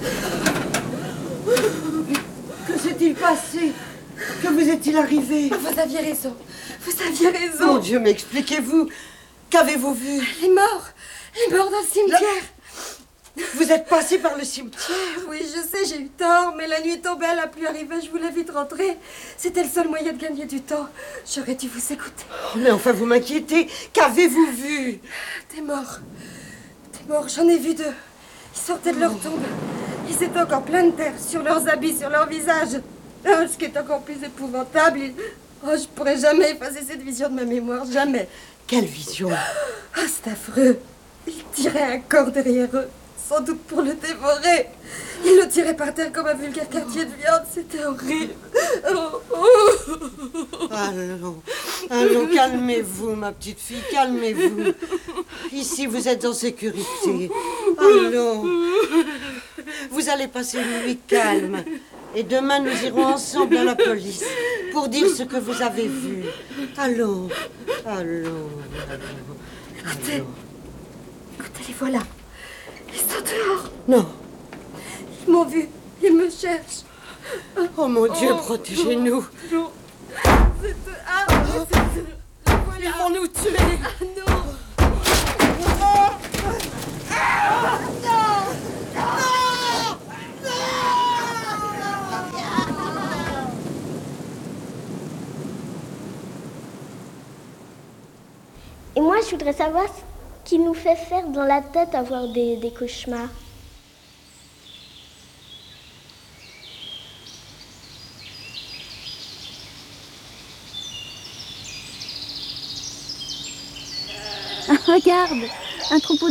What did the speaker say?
Que s'est-il passé? Que vous est-il arrivé? Vous aviez raison. Vous aviez raison. Mon Dieu, m'expliquez-vous. Qu'avez-vous vu? Elle est morte. Elle est morte dans le cimetière. Vous êtes passé par le cimetière? Oui, je sais, j'ai eu tort, mais la nuit tombée, elle a pu arriver, je voulais vite rentrer. C'était le seul moyen de gagner du temps. J'aurais dû vous écouter. Oh, mais enfin, vous m'inquiétez. Qu'avez-vous vu? T'es mort. T'es mort, j'en ai vu deux. Ils sortaient de leur tombe. Ils étaient encore pleins de terre, sur leurs habits, sur leurs visages. Oh, ce qui est encore plus épouvantable, oh, je pourrais jamais effacer cette vision de ma mémoire, jamais. Quelle vision? Ah, c'est affreux. Ils tiraient un corps derrière eux. Sans doute pour le dévorer. Il le tirait par terre comme un vulgaire quartier de viande. C'était horrible. Allons, calmez-vous, ma petite fille, calmez-vous. Ici, vous êtes en sécurité. Allons. Vous allez passer une nuit calme. Et demain, nous irons ensemble à la police pour dire ce que vous avez vu. Allons. Écoutez, les voilà. Ils sont dehors. Non. Ils m'ont vu. Ils me cherchent. Oh mon Dieu, protégez-nous. Non. Ils vont nous tuer. Ah non. Et moi, je voudrais savoir ce qui nous fait faire dans la tête avoir des cauchemars. Regarde, un troupeau